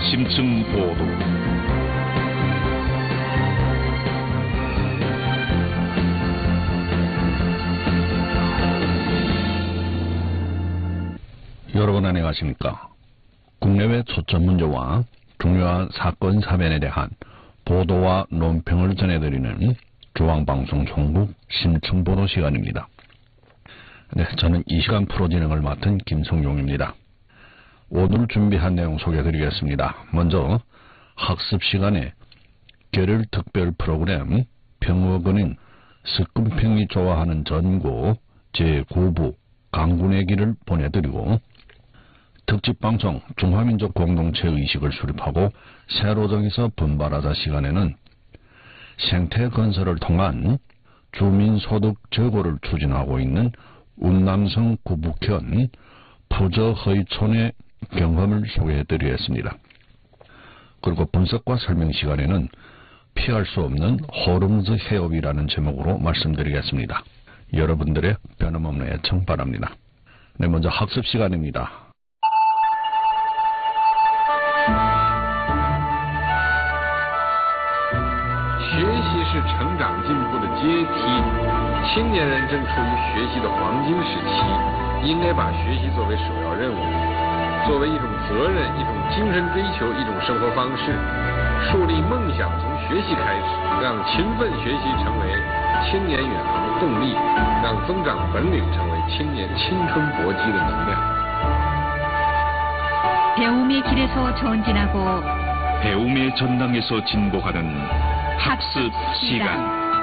심층 보도. 여러분 안녕하십니까? 국내외 초점 문제와 중요한 사건 사변에 대한 보도와 논평을 전해드리는 중앙방송 종북 심층보도 시간입니다. 네, 저는 이 시간 프로 진행을 맡은 김성용입니다. 오늘 준비한 내용 소개해드리겠습니다. 먼저 학습 시간에 계를 특별 프로그램 평화은행 석금평이 좋아하는 전고 제9부 강군의 길을 보내드리고, 특집방송 중화민족 공동체 의식을 수립하고 새로 정해서 분발하자 시간에는 생태 건설을 통한 주민소득 제고를 추진하고 있는 운남성 구북현 푸저허이촌의 경험을 소개해드리겠습니다. 그리고 분석과 설명 시간에는 피할 수 없는 호름즈 해업이라는 제목으로 말씀드리겠습니다. 여러분들의 변함없는 애청 바랍니다. 네, 먼저 학습 시간입니다. 学习是成长进步的阶梯，青年人正处于学习的黄金时期，应该把学习作为首要任务，作为一种责任、一种精神追求、一种生活方式，树立梦想从学习开始，让勤奋学习成为青年远航的动力，让增长本领成为青年青春搏击的能量。 배움의 길에서 전진하고 배움의 전당에서 진보하는 학습 시간.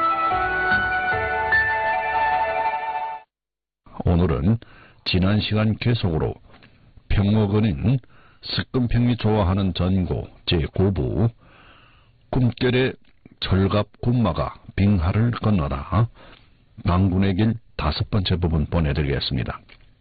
오늘은 지난 시간 계속으로 평화은행 석금평이 좋아하는 전고 제9부 꿈결의 철갑 군마가 빙하를 건너다 강군의 길 5번째 부분 보내드리겠습니다.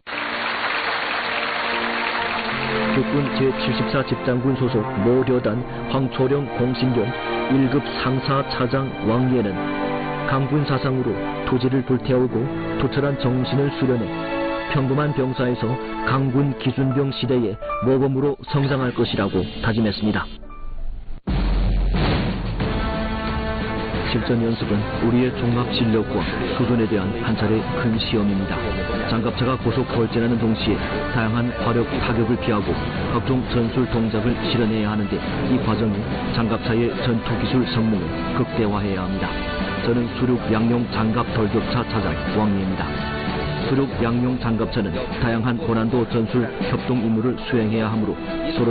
육군 제74 집단군 소속 모려단 황초령 공신견 1급 상사 차장 왕예는 강군 사상으로 토지를 불태우고 투철한 정신을 수련해 평범한 병사에서 강군 기순병 시대의 모범으로 성장할 것이라고 다짐했습니다. 실전 연습은 우리의 종합 실력과 수준에 대한 한 차례 큰 시험입니다. 장갑차가 고속 돌진하는 동시에 다양한 화력 타격을 피하고 각종 전술 동작을 실현해야 하는데, 이 과정이 장갑차의 전투 기술 성능을 극대화해야 합니다. 저는 수륙 양용 장갑 돌격차 차장 왕예입니다. 수륙 양용 장갑차는 다양한 고난도 전술 협동 임무를 수행해야 하므로 서로